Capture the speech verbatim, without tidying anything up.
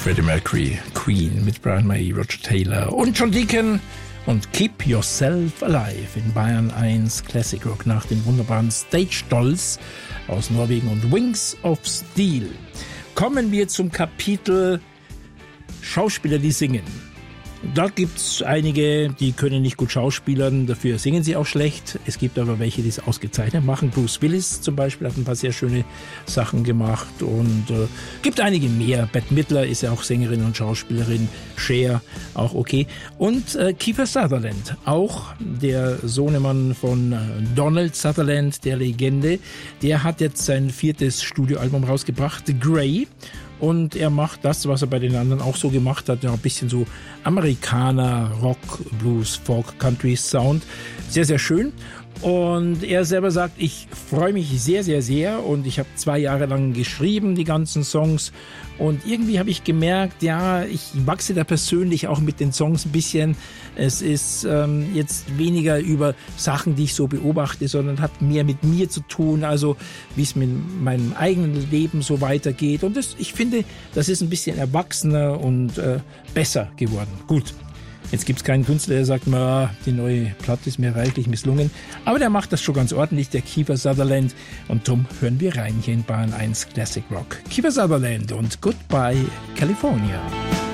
Freddie Mercury, Queen mit Brian May, Roger Taylor und John Deacon und Keep Yourself Alive in Bayern eins Classic Rock nach den wunderbaren Stage Dolls aus Norwegen und Wings of Steel. Kommen wir zum Kapitel Schauspieler, die singen. Da gibt's einige, die können nicht gut schauspielern, dafür singen sie auch schlecht. Es gibt aber welche, die es ausgezeichnet machen. Bruce Willis zum Beispiel hat ein paar sehr schöne Sachen gemacht und äh, gibt einige mehr. Bette Midler ist ja auch Sängerin und Schauspielerin, Cher auch okay. Und äh, Kiefer Sutherland, auch der Sohnemann von äh, Donald Sutherland, der Legende, der hat jetzt sein viertes Studioalbum rausgebracht, The Grey. Und er macht das, was er bei den anderen auch so gemacht hat, ja, ein bisschen so Amerikaner, Rock, Blues, Folk, Country Sound. Sehr, sehr schön. Und er selber sagt, ich freue mich sehr, sehr, sehr und ich habe zwei Jahre lang geschrieben, die ganzen Songs. Und irgendwie habe ich gemerkt, ja, ich wachse da persönlich auch mit den Songs ein bisschen. Es ist ähm, jetzt weniger über Sachen, die ich so beobachte, sondern hat mehr mit mir zu tun, also wie es mit meinem eigenen Leben so weitergeht. Und das, ich finde, das ist ein bisschen erwachsener und äh, besser geworden. Gut. Jetzt gibt's keinen Künstler, der sagt, na, die neue Platte ist mir reichlich misslungen. Aber der macht das schon ganz ordentlich, der Kiefer Sutherland. Und darum hören wir rein hier in Bayern eins Classic Rock. Kiefer Sutherland und Goodbye California.